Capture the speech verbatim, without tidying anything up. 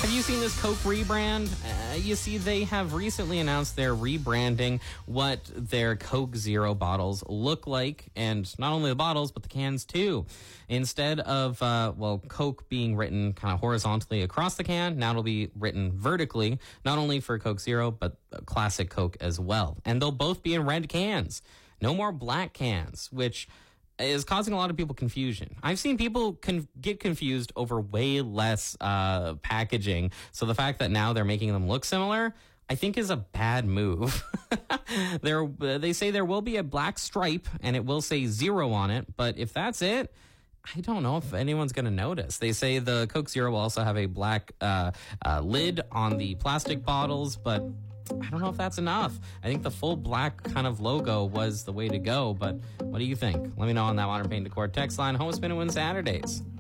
Have you seen this Coke rebrand? Uh, you see, they have recently announced they're rebranding what their Coke Zero bottles look like, and not only the bottles, but the cans too. Instead of, uh, well, Coke being written kind of horizontally across the can, now it'll be written vertically, not only for Coke Zero, but classic Coke as well. And they'll both be in red cans. No more black cans, which is causing a lot of people confusion. I've seen people con- get confused over way less uh, packaging. So the fact that now they're making them look similar, I think is a bad move. there, they say there will be a black stripe and it will say zero on it. But if that's it, I don't know if anyone's going to notice. They say the Coke Zero will also have a black uh, uh, lid on the plastic bottles, but I don't know if that's enough. I think the full black kind of logo was the way to go, but what do you think? Let me know on that Modern Paint Decor text line. Home Spin and Win Saturdays.